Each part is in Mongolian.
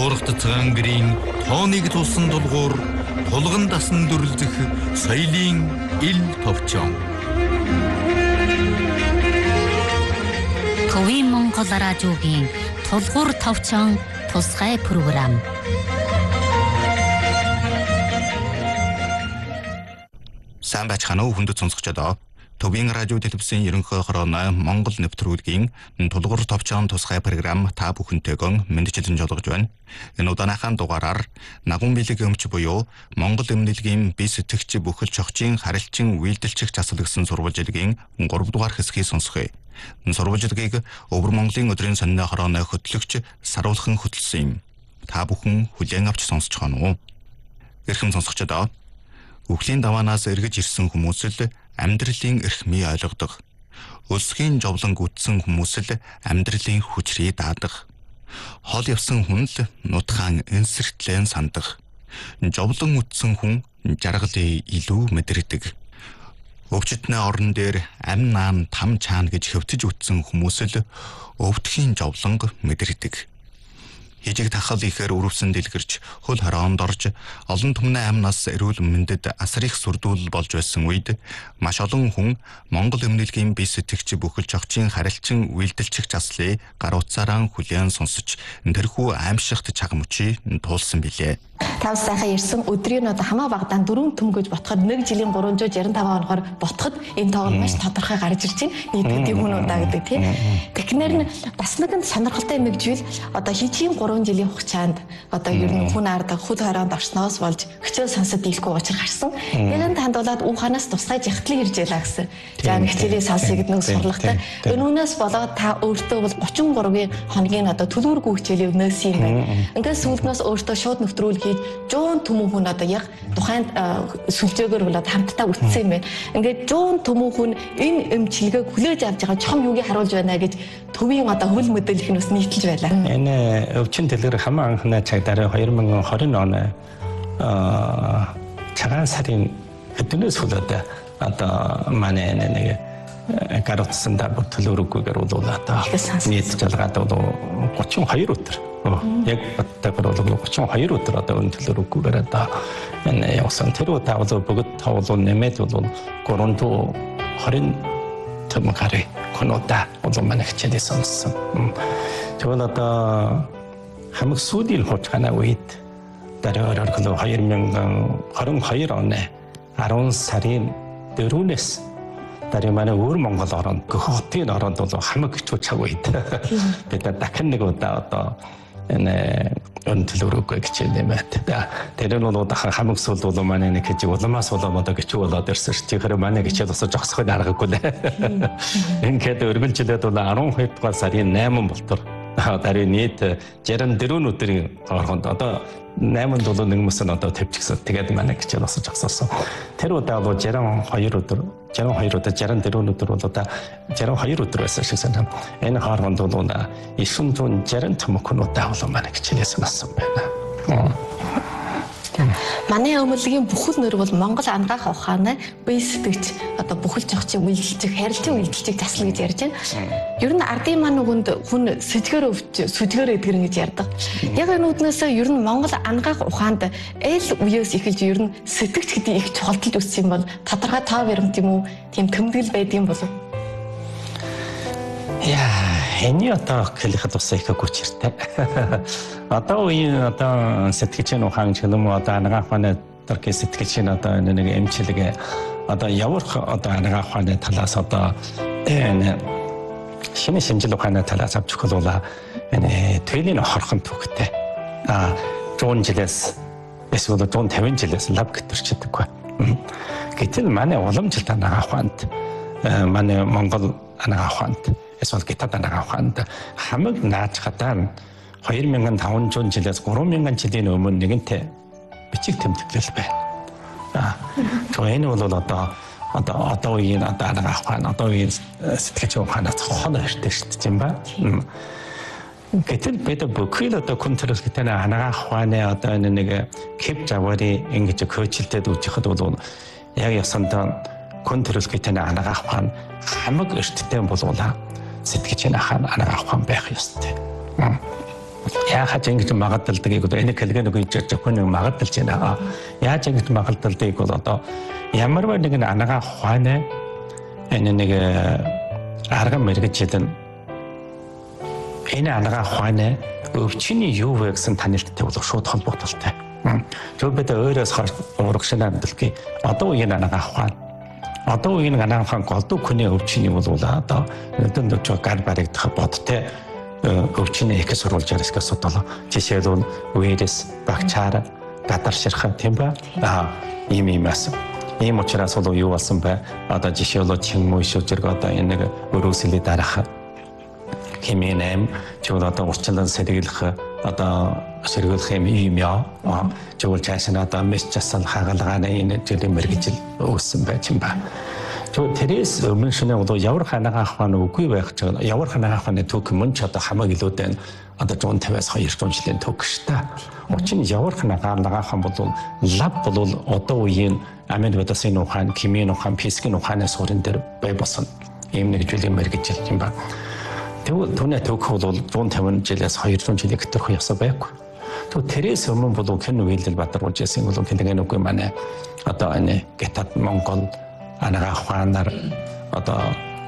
Уурхт цагаан гэрийн тооныг тулсан дулгуур тулган дасан дүрлзэх соёлын ил товчон. Төвийн Монгол радиогийн тулгуур товчон тусгай програм. Сайн байцгаана уу хүндэт сонсогчдоо. Төвийн радио телевизийн ерөнхий хорооны Монгол нэвтрүүлгийн тулгуур товчон тусгай програм та бүхэнтэйгэн мэдчилэн жолгож байна. Энэ удааныхаа дугаараар нагуун билег өмч буюу Монгол эмнэлгийн бие сэтгэгч бүхэл чогчийн харилцан үйлдэлчих заслагсан сурвалжилгийн 3 дугаар хэсгийг сонсгоё. Сурвалжилгийг Өвөр Монголын өдрийн сонины хорооны хөтлөгч Саруулхан хөтлсөн юм. Та бүхэн хүлээн авч сонсож байна уу? Эрхэм сонсогчдоо, үхлийн даваанаас эргэж ирсэн хүмүүс л амьдралын эрхмийг ойлгодог. Өлсгийн жовлон гүтсэн хүмүүс л амьдралын хүчрийг даадаг. Хол явсан хүн л нутгаан энсэртлэн сандах. Жовлон үтсэн хүн жаргалыг илүү мэдэрдэг. Өвчтний орон дээр ам наан там чаана гэж хөвтөж үтсэн хүмүүс л өвдхийн жовлонг мэдэрдэг. Хижиг тахал ихээр өрөвсөн дэлгэрч хөл хороонд орж олон түмний амнаас эрүүл мэндэд асар их сүрдүүл болж байсан үед маш олон хүн Монгол эмнэлгийн бие сэтгэгч бүхэл чогчийн харилцан үйлдэлчих заслыг гар утсаараа хүлээн сонсож тэрхүү аимшигт чагмчийг туулсан билээ. Тав сайхан ирсэн өдрийн хамаа багдаан 4 төм гэж ботход 1 жилийн 365 хоногоор ботход энэ тоон маш тодорхой гарч ирж байна. Нийтдээ хүн удаа гэдэг тийм. Тэгэхээр нь бас нэгэн сонирхолтой нэг зүйл хижийн 3 жилийн хугацаанд ер нь хүн ард хөд хороонд орсноос болж хичээл сонсод дийлэхгүй учрах гарсан. Нэгэн тандуулаад ухаанаас тусгай жахтлын ирж ялаа гэсэн. За хичээлийн сонсыг нэг сурлагтай. Өнөөс болоод та өөртөө бол 33-гийн хоногийн төлөвлөргүй хичээлийн өнөөс юм байна. Ингээд сүүлднээс өөртөө шууд нэвтрүүл хийж 100 төмөн хүн яг тухайн сүлжээгөр болоод хамтдаа үтсэн юм байна. Ингээд 100 төмөн хүн энэ эмчилгээг хүлээж авч байгаа чухам юуг харуулж байна гэж төвийн хөл мэдээлэл нь бас нийтэлж байлаа. Энэ өвчин дэлгэр хамаа анхны цагдаараа 2020 оны цагаан сарын хэднээс хөлөөд манай нэг гаруутсан дагуу төлөвлөгөөгөр болоод нийт жалгаад 32 өдөр яг баттайгаар бол 32 өдөр энэ төлөвлөгөөгөр энэ явсан. Тэр удаа бүгд тавлуу нэмээд бол 320 төм гарыг конота манай хичээлээ сонссон. Тэгвэл хамаг сүүлийн хугацааны үед дараагаар 2022 оны 10 сарын 4-ээс дараагийн манай Өвөр Монгол орнд хотын орнд бол хамаг хичүү цаг үед бид дахин нэг удаа энэ төлөвлөгөө хичээл юм байна. Тэр нь бол хамаг сул бол манай нэг хичээл уламаас болоод хичээл болоод ирсэн шүү. Тэгэхээр манай хичээл бас жогсоход аргагүй нэ. Ингээд өргөлжлээд бол 12 дугаар сарын 8 болтор дараагийн нийт 64 өдрийн хооронд 8 долоо нэг мөсөн тавьчихсан. Тэгээд манай хичээл бас жогсоосон. Тэр удаа бол 62 өдөр 64 өдөр бол 62 өдөр байсан шиг санагдав. Энэ хооронд бол 960 төмөн удаа бол манай хичээлээс нассан байна. Манай өмөлгийн бүхэл нөр бол Монгол ангаах ухааны бие сэтгэгч бүхэл чогчийн үйлдэлчих, харилцан үйлдэлчих засал гэж ярьж байна. Ер нь ардын маань нүгэнд хүн сүдгээр эдгэрнэ гэж ярьдаг. Яг энэ үднээсээ ер нь Монгол ангаах ухаанд эл үеэс эхэлж ер нь сэтгэгч гэдэг их чухалдалд өссөн юм бол тодорхой тоо баримт юм уу? Тийм тэмдэглэл байдсан болов? Эний хэлэхэд бас их хүчтэй. Үеийн сэтгэгчийн ухаан ч юм уу ангаах ухааны дарга сэтгэгчийн нэг эмчилгээ явах ангаах ухааны талаас энэ шинэ шинжил ухааны талаас авч хөлөө энэ твэлийн хорхон төгтэй 100 жилээс эсвэл 150 жилээс лаб гэтэрчдэг. Гэтэл манай уламжлалт ангаах ухаанд манай Монгол ангаах ухаанд эсвэл гитад ангаах ухаанд хамаг нааж хадаа 2500 жилээс 3000 жилийн өмнө нэгэнтээ бичиг тэмдэглэл байна. Энэ бол үеийн ангаах ухаан үеийн сэтгэгч ухаанаас хоноо хэрэгтэй шүү дээ юм ба. Гэтэл бид бүхэл хүн төрөлхтөний ангаах ухааны нэг кэп завари ингэж хөөцөлдөд үжихэд бол яг ясандаа хүн төрөлхтөний ангаах ухаан хамаг эрттэй болуулаа сэтгэгчийн ангаах ухаан байх ёстой. яахаж ингэж магадalдгийг одоо энэ хэлгэнэг хийж хүн магадalж байна. Яаж ингэж магадalдгийг бол одоо ямарваа нэгэн анагаа ухаанаа энэ нэг арга мэрэгчлэн энэ анагаа ухаанаа өвчний юу вэ гэсэн танилттай бол шууд холбогдолтой. Зөв бид өөрөөс хойш урагшаа амдалгүй одоо үеийн анагаа ухаан одоо үеийн анагаа ухаан голдуу хүний өвчний бол одоо өдөн дөж гар баригдах бодтой өвчний их сурвалж яриаска судал жишээлбэл вирус, бактериа, гадар ширхэг тийм ба ийм юмас. Ийм учраас бол юу болсон бэ? Одоо жишээлбэл чимгүй шүжирг одоо энэ нэг өрөөсөлий дараах хэмээн аим чигээр одоо урчлан сэргийлэх одоо сэргийлэх юм яа чигээр цаашаа одоо мэс часал хагалгааны энэ зүйлийн мэрэгжил үүссэн байж юм ба. Тэрээс өмнө шинэ одоо явар ханагаа ахван үгүй байх ч явар ханагаа ахваны төг мөн ч одоо хамаг илүүдэн одоо 150-аас 200 жилийн төг шүү дээ. Учир нь явар ханагаа ахван бол лаб бол одоо үеийн амин витамин ухаан, химийн ухаан, физикийн ухааны суурин дээр бай болсон ийм нэг зүйлийн мэрэгжил юм ба. Тэгвэл түүний төг бол 150 жилээс 200 жилийн гэтэрх ясаа байхгүй. Тэрээс өмнө бол хэн үеэлэл бадар уулжсэн бол хэнтэйг нүггүй манай одоо энэ Гетад Монгол анагаа ухаанаар одоо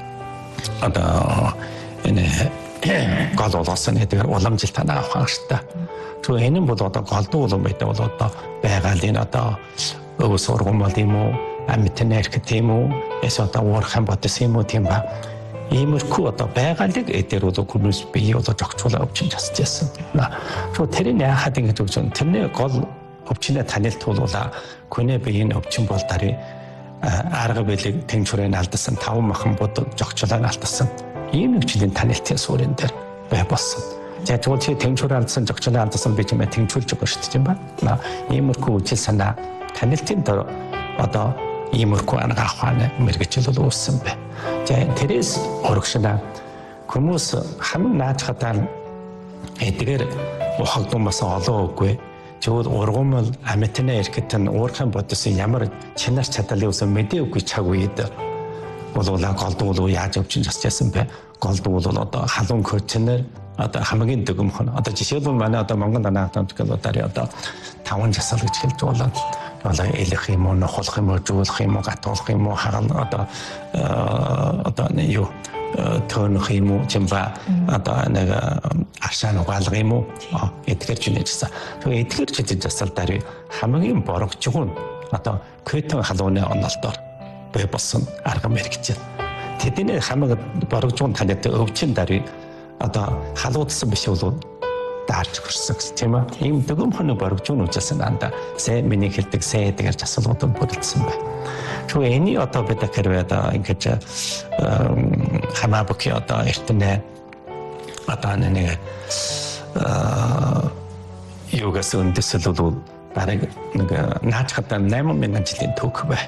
энэ гол олсон гэдэг уламжилт анагаа ухаан шүү дээ. Тэгвэл энэ бол одоо голдуу улам байдаг бол одоо байгалийн одоо өвс ургам бол юм уу амьтны эрх тийм үү эсвэл одоо уурхан бодсон юм уу тийм ба. Иймэрхүү одоо байгалыг эдгээр бол хүмүүс бие одоо зохицуулаад өвчин засч яасан. Тэгвэл тэрийг яахад ингэж өгч байгаа. Тэрний гол өвчнөө танилцуулуулаа. Хүний биеийн өвчин бол дарыг арга билег тэнцвэрийг алдсан 5 махан бод зохицуулаад алдсан. Ийм нэг жилийн танилцын суурин дээр бай болсон. За тэгвэл чи тэнцвэр алдсан зохицуулаад алдсан би чимээ тэнцвүүлж байгаа шүү дээ юм ба. Иймэрхүү үжил санаа танилцын дор одоо иймэрхүү анагаа ухааны мэрэгжил бол үүссэн бай. За тэрээс урагшаа хүмүүс хамаг нааж хатаа эдгээр ухагдмаас олон үгүй. Зөвхөн ургамал амьтны эрхтэн уурхан бодсон ямар чинар чадлын үсэн мэдээ үгүй цаг үед болоола голдуу бол яаж өвчин засчихсан бэ? Голдуу бол одоо халуун көчнөр одоо хамгийн дөг хон одоо жишээлбэл манай одоо Монгол анаатамт гэдэг одоо 5 жасал гэж хэлж болоод одоо элэх юм уу нохолох юм уу жуулах юм уу гатуулах юм уу харан одоо нэг юу төөнөх юм уу чимба одоо нэг ашаан угаалга юм уу эдгээр ч нээжсэн. Тэгээ эдгээр ч засал дээр хамгийн борогчгон одоо Кэтэн халууны онолдоор бай болсон арга мэрэгчил. Тэдний хамгийн борогчгон таньд өвчин дээр одоо халуудсан биш бол даарч гэрсэн тийм ээ. Ийм дөм хоног борогжуун үжсэн анда сайн миний хэлдэг сайн эдгээр асуултууд бүрдсэн байна. Тэгвэл эний одоо бид хэрвээ ингэж хамаабуки одоо эртнээ одоо нэг юугаас үндэслэл бол бараг нэг наач хатаа 8000 жилийн төг бай.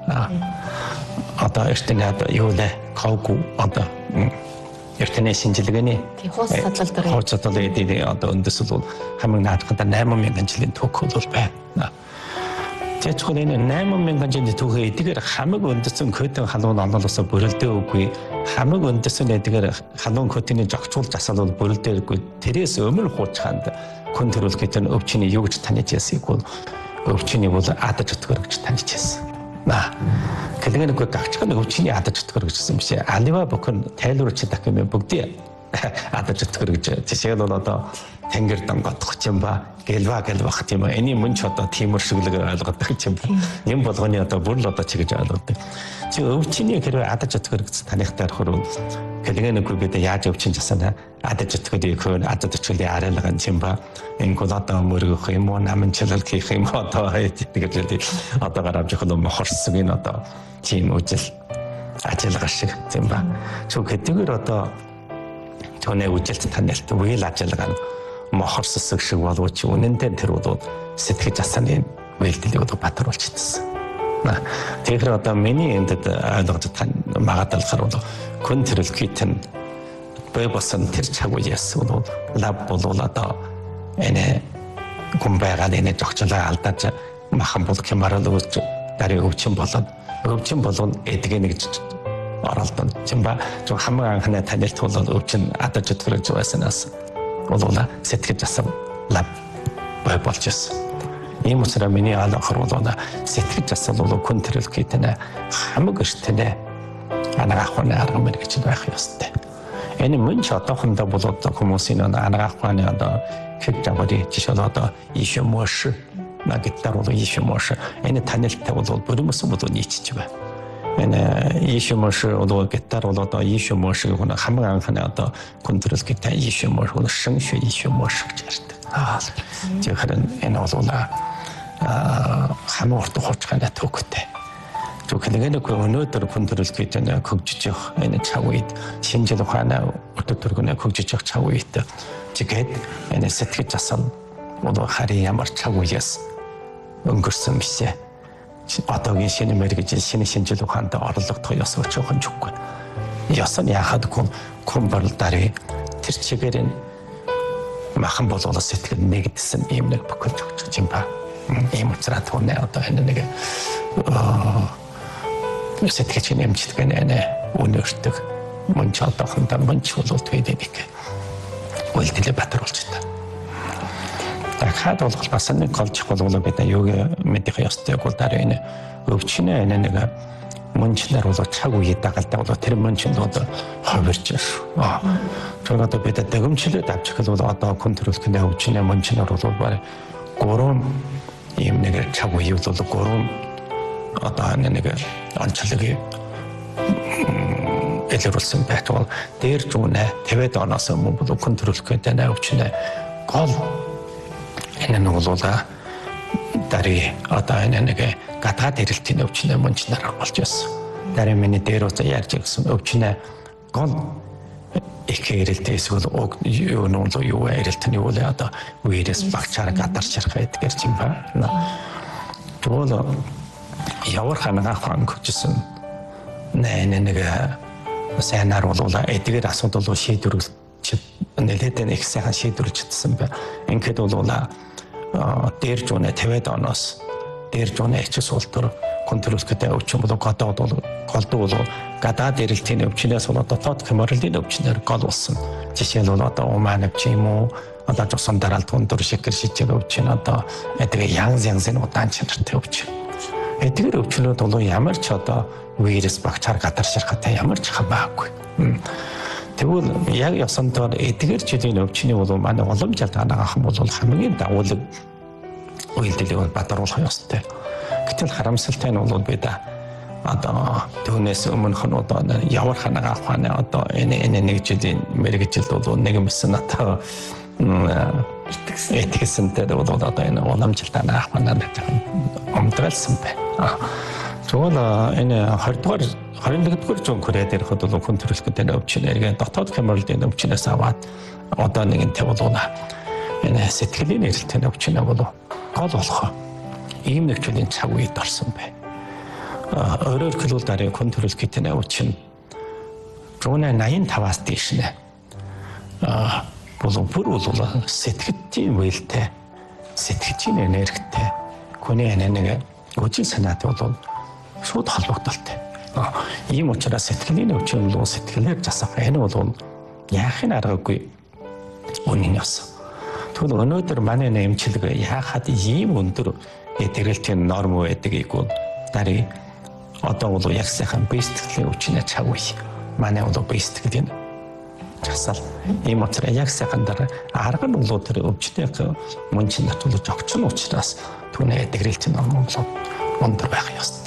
Одоо эртнээ одоо юу лээ каугу одоо эртний шинжилгээний хууц задлал дээр одоо үндэслэл бол хамгийн наадхад 8000 жилийн төг бол байна. Тэгэхгүй энэ 8000 жилийн төг эдгээр хамгийн үндэсэн Кэтэн халуун онолоосоо бүрэлдээ үгүй хамгийн үндэсэн эдгээр халуун Кэтэний зохицуулж асал бол бүрэлдээгүй тэрээс өмнө хуучханд хүн төрөлхөд нь өвчний юу гэж таних ясыг бол өвчний бол адаж өтгөр гэж таних ясан. Кэлгэн нэг гагчхан өвчний адаж өтгөр гэжсэн биш ээ. Алива бүхэн тайлбарч дахин бүгдээ адаж өтгөр гэж. Жишээл бол одоо тэнгэр данготох юм ба гэлвах тийм ээ. Эний мөн ч одоо тиймэр шиглэг ойлгодог юм ба. Юм болгоны одоо бүр л одоо чигэж ойлгодог. Чи өвчний хэрэг адаж өтгөр гэж танихтай орохоор кэлгэн нэг үгээд яаж өвчин засана адаж өтгөрийг хөө адаж өтгөлийн арайлган юм ба. Ингээд одоо мөргөх юм уу намын чилэл хийх юм одоо тэгээд одоо гараад жохол мохорсог энэ одоо тийм үжил ажиллагаа шиг юм ба. Зөв хэдийгээр одоо түүний үжилт танилт үйл ажиллагаа мохорсог шиг боловч үнэндээ тэр бол сэтгэж асааны үйлдэлийг одоо батруулчихсан. Тэгэхээр одоо миний энд ойлгож магадлахаар бол хүн төрөлхөйтэн бай болсон тэр цаг үеэс бол лаб болол одоо энэ гомбайгаад энэ зохицолоо алдаж махан бол хямарал үүсч дарыг өвчин болон эдгээр нэг оролдсон юм ба хамгийн анхны танилт бол өвчин адаж өтгөрж байснаас болоо сэтгэж асуулаа бай болж ирсэн. Ийм учраас миний алхахаар болоо сэтгэж асуул хүн төрөлхийтэй хамаг эртнэ анагаахны арга мэрэгч байх ёстой. Энэ мөн ч одоохондоо болоод хүмүүсийн анагаахны одоо хэд жаври жишээ нь одоо ишмош нагтар болоо ишмош энэ танилттай болоод бүрмэс болоо нийцэж байна. Энэ ишмош болоо гитар болоо одоо ишмош гэх хамаг анхны одоо контролтэй ишмош болоо шиншүү ишмош гэж ярьдаг. Тэгэхээр энэ болоо хамаг урт хуучгааны төгтэй. Тэгэхээр нэг өнөөдөр хүн төрөлхийд хөгжиж явах энэ цаг үед шинжил ухааны өдөр төргөний хөгжиж явах цаг үед тэгээд энэ сэтгэж асал одоо харин ямар цаг үеэс өнгөрсөн бишээ. Одоогийн шинэ мэрэгжил шинэ шинжил ухаанд орлогдох ёс өчөөхөн чүггүй. Ёс нь яхад хүн барилдарыг тэр чигээр нь махан болоод сэтгэл нэгдсэн юм нэг бүхэл өгч юм ба. Ийм учраас түүнээ одоо энэ нэг сэтгэж нэмждэг нэ өнөртөг мөн ч одоохондоо мөн ч болоод байдаг нэг үйлдэлээ батруулж байна. Дахиад бол бас нэг голжих бол бид юу мэдэх ёстой бол дараа энэ өвчнөө энэ нэг мөнчнэр бол цаг үе дагалдаа бол тэр мөнчөнд одоо ховирч шүү. Тэр одоо бид дэгэмчлээд авчих бол одоо хүн төрөлхөний өвчнөө мөнчнэр бол баг 3 ийм нэг цаг үе бол 3 одоо нэг онцлогийг илрүүлсэн байтугай дээр зүүнэ 50-д оноос өмнө хүн төрөлхөйтэй өвчнөө гол энэ нь бол дари одоо энэ нэг гадаад эрэлтийн өвчнөө мөнчнөр болж байсан. Дари миний дээр уцаа ярьж гисэн өвчнөө гол их эрэлтээ эсвэл юу эрэлтний юу л одоо вирус багчаар гадарч ярах байдаг юм байна. Тэгвэл явар ханагаах хангажсэн нэг сайнаар болоо эдгээр асуудал шийдвэрлэж нэлээд их сайхан шийдвэрлэж чадсан байна. Ингээд бол дээр зүүнэ 50-д оноос дээр зүүнэ ичс суултар контролтэй өвчин болоо гадаад голдуу болоо гадаад эрэлтийн өвчнээс болоо дотоод хэморлийн өвчнөр гол болсон. Жишээ нь одоо умаан өвч юм уу одоо жосон дараалт өндөр шикэр шижиг өвчин одоо эдгээр янз удаан чанартай өвчин. Эдгээр өвчнүүд бол ямар ч одоо вирус багчаар гадарч ярахтай ямар ч хамаагүй. Тэгвэл яг ёсонтоор эдгээр жилийн өвчний бол манай уламжлалт анагаах бол хамгийн дагуулг үйлдэлийг батруулах ёстой. Гэтэл харамсалтай нь бол бид одоо түүнээс өмнөх нь одоо явар ханагаах ухааны одоо энэ нэг жилийн мэрэгжилд бол нэг мэсэн атаа итгэсэнтэй бол одоо энэ уламжлалт анагаах ухаанаар амтгалсан байна. Тэгвэл энэ 21-р зуун Кореяд ирэхэд бол хүн төрөлхөд энэ өвчнэрийн дотоод хямралын өвчнөөс аваад одоо нэгэнтэй бол энэ сэтгэлийн эрэлтийн өвчнөө бол гол болох ийм нэг чөлөөний цаг үед орсон байна. Өөрөөр хэлбэл дараа хүн төрөлхөд энэ өвчин 185-аас дээш нэ. Бүр сэтгэлийн үйлтэй сэтгэлийн энергитэй хүний нэг үжил санаатай бол шууд холбогдолтой. Ийм учраас сэтгэлийн өвчин бол сэтгэлээр засах энэ бол яахын аргагүй үнэн ёс. Тэгвэл өнөөдөр манай эмчилэг яахад ийм өндөр эдгэрэлтийн норм байдгийг бол дари одоо бол яг сайхан бие сэтгэлийн өвчнөө цаг үе. Манай бол бие сэтгэлийн засал ийм учраас яг сайхан дараа арга нь бол тэр өвчтөйг мөн чин натуулж огч нь учраас түүний эдгэрэлтийн норм бол өндөр байх ёстой.